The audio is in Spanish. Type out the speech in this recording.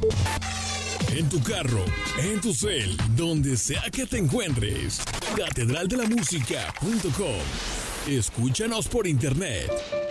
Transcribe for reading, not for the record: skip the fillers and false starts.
En tu carro, en tu cel, donde sea que te encuentres. Catedraldelamusica.com. Escúchanos por internet